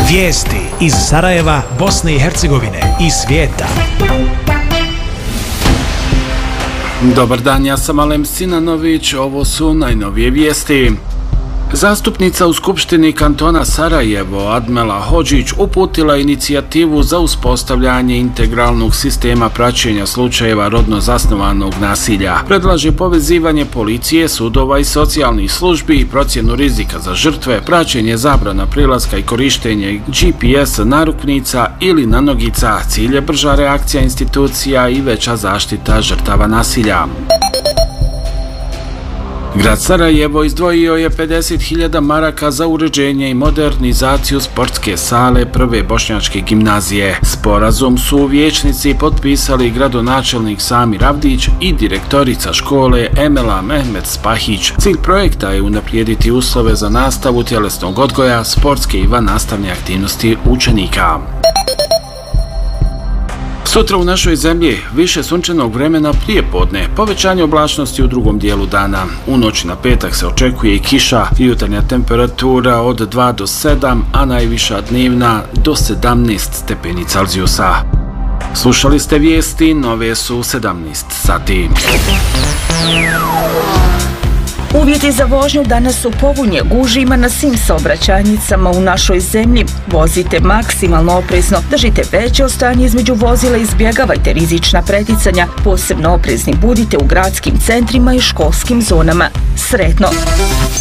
Vijesti iz Sarajeva, Bosne i Hercegovine i svijeta. Dobar dan, ja sam Alem Sinanović, ovo su najnovije vijesti. Zastupnica u Skupštini kantona Sarajevo, Admela Hodžić, uputila inicijativu za uspostavljanje integralnog sistema praćenja slučajeva rodno zasnovanog nasilja. Predlaže povezivanje policije, sudova i socijalnih službi i procjenu rizika za žrtve, praćenje zabrana prilaska i korištenje GPS naruknica ili nanogica, cilj je brža reakcija institucija i veća zaštita žrtava nasilja. Grad Sarajevo izdvojio je 50.000 maraka za uređenje i modernizaciju sportske sale Prve bošnjačke gimnazije. Sporazum su vijećnici potpisali gradonačelnik Samir Avdić i direktorica škole Emela Mehmet Spahić. Cilj projekta je unaprijediti uslove za nastavu tjelesnog odgoja, sportske i vannastavne aktivnosti učenika. Sutra u našoj zemlji više sunčanog vremena prije podne, povećanje oblačnosti u drugom dijelu dana. U noći na petak se očekuje i kiša, jutarnja temperatura od 2 do 7, a najviša dnevna do 17 stepeni Celzijusa. Slušali ste vijesti, nove su 17 sati. Uvjeti za vožnju danas su povoljni, gužvi ima na svim saobraćajnicama u našoj zemlji. Vozite maksimalno oprezno, držite veće odstojanje između vozila i izbjegavajte rizična preticanja. Posebno oprezni budite u gradskim centrima i školskim zonama. Sretno!